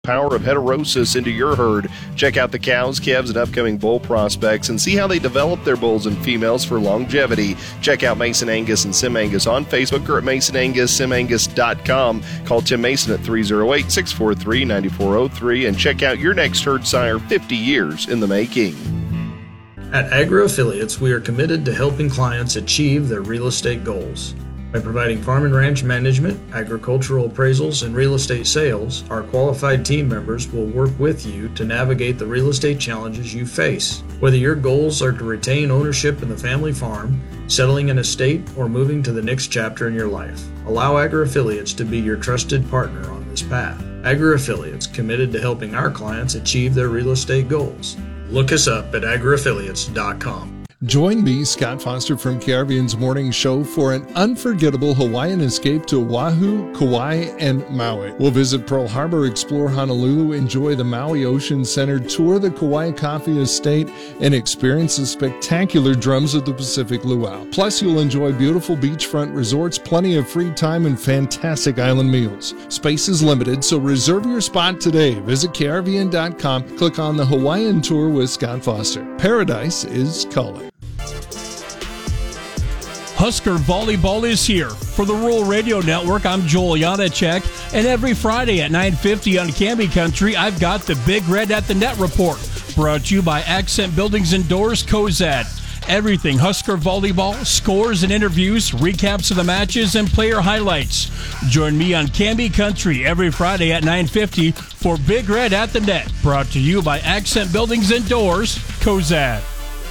power of heterosis into your herd. Check out the cows, calves, and upcoming bull prospects and see how they develop their bulls and females for longevity. Check out Mason Angus and Sim Angus on Facebook or at masonangussimangus.com. Call Tim Mason at 308-643-9403 and check out your next herd sire 50 years in the making. At Agri Affiliates, we are committed to helping clients achieve their real estate goals. By providing farm and ranch management, agricultural appraisals, and real estate sales, our qualified team members will work with you to navigate the real estate challenges you face. Whether your goals are to retain ownership in the family farm, settling an estate, or moving to the next chapter in your life, allow Agri Affiliates to be your trusted partner on this path. Agri Affiliates, committed to helping our clients achieve their real estate goals. Look us up at agriaffiliates.com. Join me, Scott Foster from KRVN's Morning Show for an unforgettable Hawaiian escape to Oahu, Kauai, and Maui. We'll visit Pearl Harbor, explore Honolulu, enjoy the Maui Ocean Center, tour the Kauai Coffee Estate, and experience the spectacular drums of the Pacific Luau. Plus, you'll enjoy beautiful beachfront resorts, plenty of free time, and fantastic island meals. Space is limited, so reserve your spot today. Visit KRVN.com, click on the Hawaiian Tour with Scott Foster. Paradise is calling. Husker Volleyball is here. For the Rural Radio Network, I'm Joel Janacek, and every Friday at 9:50 on Canby Country, I've got the Big Red at the Net Report, brought to you by Accent Buildings and Doors, Cozad. Everything Husker Volleyball, scores and interviews, recaps of the matches, and player highlights. Join me on Canby Country every Friday at 9:50 for Big Red at the Net, brought to you by Accent Buildings and Doors, Cozad.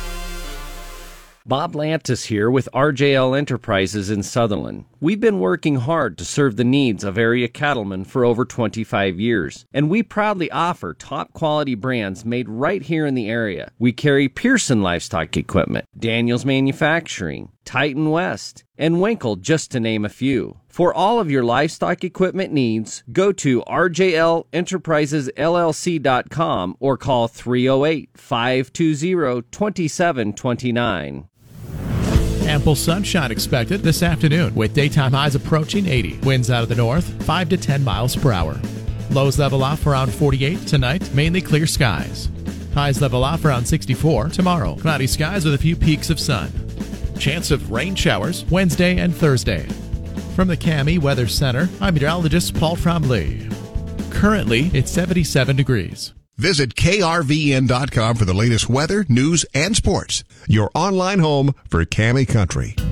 Bob Lantis here with RJL Enterprises in Sutherland. We've been working hard to serve the needs of area cattlemen for over 25 years, and we proudly offer top-quality brands made right here in the area. We carry Pearson Livestock Equipment, Daniels Manufacturing, Titan West, and Winkle, just to name a few. For all of your livestock equipment needs, go to rjlenterprisesllc.com or call 308-520-2729. Ample sunshine expected this afternoon with daytime highs approaching 80. Winds out of the north, 5 to 10 miles per hour. Lows level off around 48 tonight, mainly clear skies. Highs level off around 64 tomorrow. Cloudy skies with a few peaks of sun. Chance of rain showers Wednesday and Thursday. From the Cami Weather Center, I'm meteorologist Paul Trombley. Currently, it's 77 degrees. Visit KRVN.com for the latest weather, news, and sports. Your online home for Cami Country.